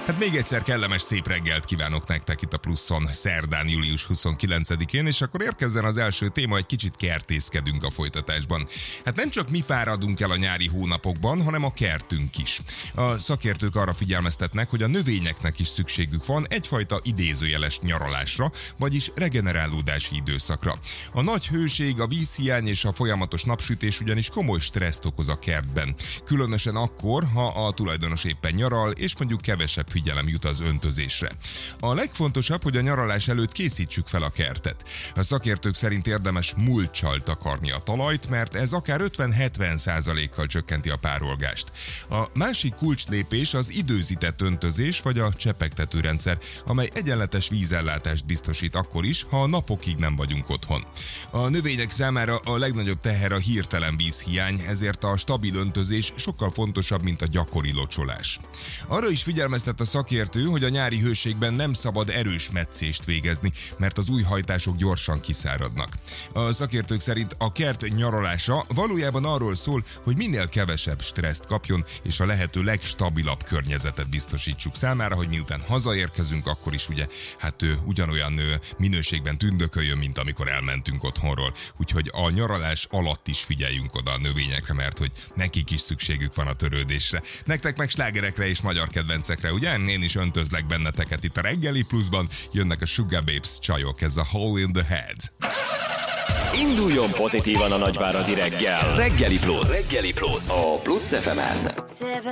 Hát még egyszer kellemes szép reggelt kívánok nektek itt a Pluszon szerdán, július 29-én, és akkor érkezzen az első téma, egy kicsit kertészkedünk a folytatásban. Hát nem csak mi fáradunk el a nyári hónapokban, hanem a kertünk is. A szakértők arra figyelmeztetnek, hogy a növényeknek is szükségük van egyfajta idézőjeles nyaralásra, vagyis regenerálódási időszakra. A nagy hőség, a vízhiány és a folyamatos napsütés ugyanis komoly stresszt okoz a kertben. Különösen akkor, ha a tulajdonos éppen nyaral, és mondjuk kevesebb figyelem jut az öntözésre. A legfontosabb, hogy a nyaralás előtt készítsük fel a kertet. A szakértők szerint érdemes mulccsal takarni a talajt, mert ez akár 50-70%-kal csökkenti a párolgást. A másik kulcslépés az időzített öntözés vagy a csepegtetőrendszer, amely egyenletes vízellátást biztosít akkor is, ha napokig nem vagyunk otthon. A növények számára a legnagyobb teher a hirtelen vízhiány, ezért a stabil öntözés sokkal fontosabb, mint a gyakori locsolás. Arra is figyelmeztet a szakértő, hogy a nyári hőségben nem szabad erős metszést végezni, mert az új hajtások gyorsan kiszáradnak. A szakértők szerint a kert nyaralása valójában arról szól, hogy minél kevesebb stresszt kapjon, és a lehető legstabilabb környezetet biztosítsuk számára, hogy miután hazaérkezünk, akkor is ugye ugyanolyan minőségben tündököljön, mint amikor elmentünk otthonról. Úgyhogy a nyaralás alatt is figyeljünk oda a növényekre, mert hogy nekik is szükségük van a törődésre. Nektek meg slágerekre és magyar kedvencekre, ugye? Én is öntözlek benneteket itt a Reggeli Pluszban, jönnek a Sugar Babes csajok, ez a Hole in the Head. Induljon pozitívan a nagyváradi reggel. Reggeli Plusz. A Plusz FM-en.